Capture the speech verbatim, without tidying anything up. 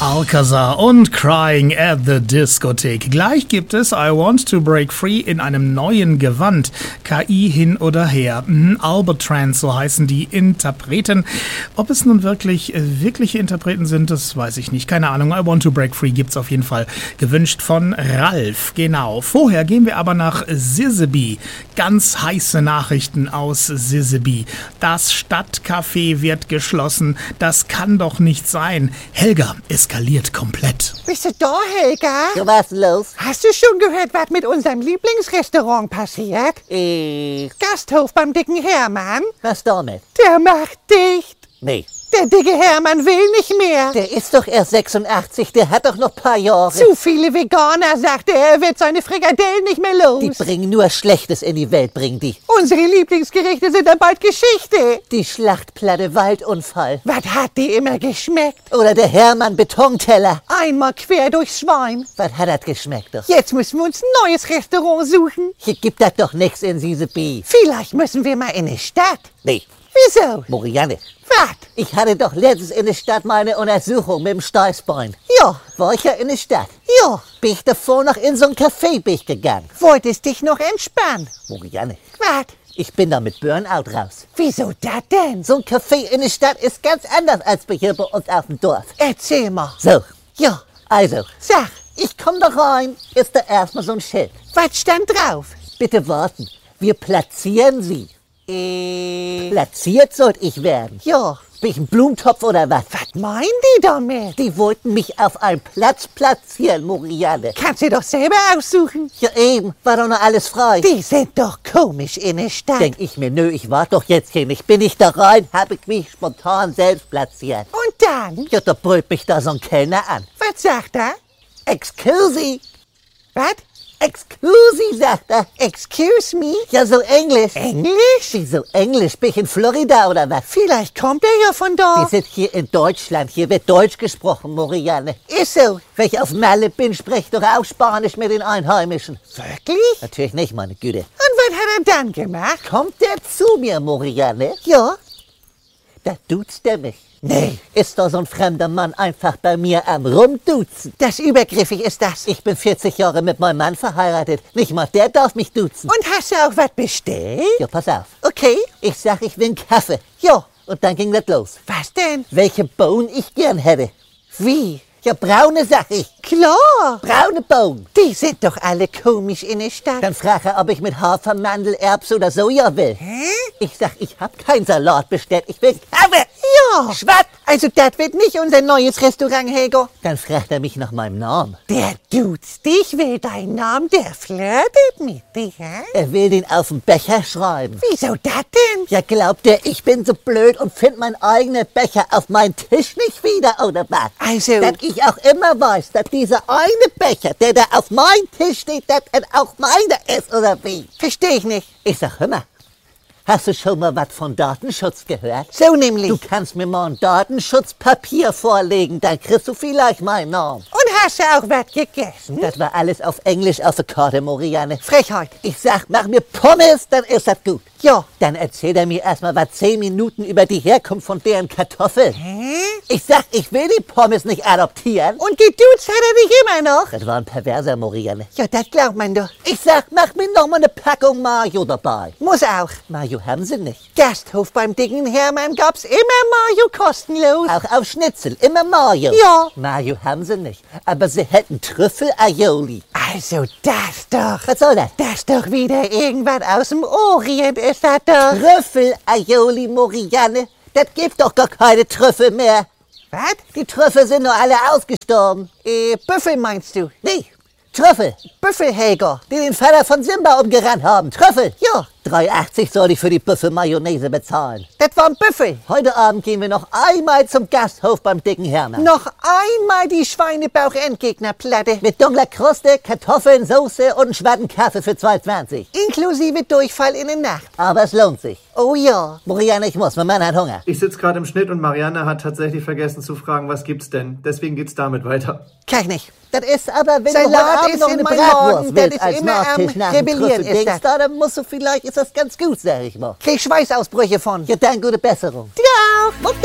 Alcazar und Crying at the Diskothek. Gleich gibt es I Want to Break Free in einem neuen Gewand. K I hin oder her. Mhm, Albertrans, so heißen die Interpreten. Ob es nun wirklich äh, wirkliche Interpreten sind, das weiß ich nicht. Keine Ahnung. I Want to Break Free gibt's auf jeden Fall. Gewünscht von Ralf. Genau. Vorher gehen wir aber nach Siseby. Ganz heiße Nachrichten aus Siseby. Das Stadtcafé wird geschlossen. Das kann doch nicht sein. Helga, es eskaliert komplett. Bist du da, Helga? Ja, was los? Hast du schon gehört, was mit unserem Lieblingsrestaurant passiert? Ich... Gasthof beim dicken Hermann? Was damit? Der macht dicht. Nee. Der dicke Hermann will nicht mehr. Der ist doch erst sechsundachtzig, der hat doch noch ein paar Jahre. Zu viele Veganer, sagt er, er wird seine Frikadellen nicht mehr los. Die bringen nur Schlechtes in die Welt, bringen die. Unsere Lieblingsgerichte sind dann bald Geschichte. Die Schlachtplatte Waldunfall. Was hat die immer geschmeckt? Oder der Hermann Betonteller. Einmal quer durchs Schwein. Was hat das geschmeckt doch? Jetzt müssen wir uns ein neues Restaurant suchen. Hier gibt das doch nichts in Siseby. Vielleicht müssen wir mal in die Stadt. Nee. Wieso? Morianne. Was? Ich hatte doch letztens in der Stadt meine Untersuchung mit dem Steißbein. Ja. War ich ja in der Stadt. Ja. Bin ich davor noch in so ein Café bin ich gegangen. Wolltest dich noch entspannen? Morianne. Was? Ich bin da mit Burnout raus. Wieso das denn? So ein Café in der Stadt ist ganz anders als bei hier bei uns auf dem Dorf. Erzähl mal. So. Ja. Also. Sag. Ich komm da rein, ist da erstmal so ein Schild. Was stand drauf? Bitte warten. Wir platzieren Sie. Äh. Platziert sollte ich werden. Ja. Bin ich ein Blumentopf oder was? Was meinen die damit? Die wollten mich auf einen Platz platzieren, Morianne. Kannst du doch selber aussuchen. Ja eben, war doch noch alles frei. Die sind doch komisch in der Stadt. Denk ich mir, nö, ich warte doch jetzt hier nicht. Bin ich da rein, habe ich mich spontan selbst platziert. Und dann? Ja, da brüllt mich da so ein Kellner an. Was sagt er? Excuse. Was? Excuse, sagt er. Excuse me? Ja, so Englisch. Englisch? Wieso Englisch? Bin ich in Florida oder was? Vielleicht kommt er ja von Wir da. sind hier in Deutschland. Hier wird Deutsch gesprochen, Morianne. Ist so. Wenn ich auf Malle bin, spreche doch auch Spanisch mit den Einheimischen. Wirklich? Natürlich nicht, meine Güte. Und was hat er dann gemacht? Kommt der zu mir, Morianne? Ja. Da duzt er mich. Nee. Ist doch so ein fremder Mann einfach bei mir am Rumduzen. Das übergriffig ist das. Ich bin vierzig Jahre mit meinem Mann verheiratet. Nicht mal der darf mich duzen. Und hast du auch was bestellt? Ja, pass auf. Okay. Ich sag, ich will einen Kaffee. Ja. Und dann ging das los. Was denn? Welche Bohnen ich gern hätte. Wie? Ja, braune, sag ich. Klar. Braune Bohnen. Die sind doch alle komisch in der Stadt. Dann frag er, ob ich mit Hafer, Mandel, Erbs oder Soja will. Hä? Ich sag, ich hab keinen Salat bestellt. Ich will Kaffee. Ja. Schwatt. Also das wird nicht unser neues Restaurant, Helga. Dann fragt er mich nach meinem Namen. Der duzt dich, will deinen Namen, der flirtet mit dir, hä? Er will den auf den Becher schreiben. Wieso das denn? Ja, glaubt er, ich bin so blöd und find meinen eigenen Becher auf meinen Tisch nicht wieder, oder was? Also- Dass ich auch immer weiß, dass dieser eine Becher, der da auf meinem Tisch steht, dass er auch meiner ist, oder wie? Versteh ich nicht. Ich sag, hör mal, hast du schon mal was von Datenschutz gehört? So nämlich. Du kannst mir mal ein Datenschutzpapier vorlegen, dann kriegst du vielleicht meinen Namen. Und hast du auch was gegessen? Das war alles auf Englisch auf der Karte, Morianne. Frechheit. Ich sag, mach mir Pommes, dann ist das gut. Ja. Dann erzählt er mir erstmal was zehn Minuten über die Herkunft von deren Kartoffeln. Hä? Ich sag, ich will die Pommes nicht adoptieren. Und geduzt hat er dich immer noch? Das war ein perverser Morianne. Ja, das glaubt man doch. Ich sag, mach mir noch mal eine Packung Mayo dabei. Muss auch. Mayo haben sie nicht. Gasthof beim dicken Hermann gab's immer Mayo kostenlos. Auch auf Schnitzel, immer Mayo. Ja. Mayo haben sie nicht. Aber sie hätten Trüffel-Aioli. Also das doch. Was soll das? Das ist doch wieder irgendwas aus dem Orient, ist das doch. Trüffel-Aioli, Morianne. Das gibt doch gar keine Trüffel mehr. Was? Die Trüffel sind nur alle ausgestorben. Äh, Büffel meinst du? Nee, Trüffel. Büffelhelger. Die den Vater von Simba umgerannt haben. Trüffel. Ja. drei achtzig soll ich für die Büffel-Mayonnaise bezahlen. Das war ein Büffel. Heute Abend gehen wir noch einmal zum Gasthof beim dicken Hermann. Noch einmal die Schweinebauch-Endgegnerplatte. Mit dunkler Kruste, Kartoffeln, Soße und einen schwarzen Kaffee für zwei zwanzig. Inklusive Durchfall in der Nacht. Aber es lohnt sich. Oh ja. Morianne, ich muss, mein Mann hat Hunger. Ich sitze gerade im Schnitt und Marianne hat tatsächlich vergessen zu fragen, was gibt's denn? Deswegen geht's damit weiter. Kann ich nicht. Das ist aber, wenn Salat du heute Abend ist noch in eine meinem Bratwurst Magen, willst das ist als immer Nachtisch am nach dem Rebellieren, ist Trüffeldings, das. da, dann musst du vielleicht, ist das ganz gut, sag ich mal. Krieg Schweißausbrüche von. Ja, dann gute Besserung. Ja. Mutter!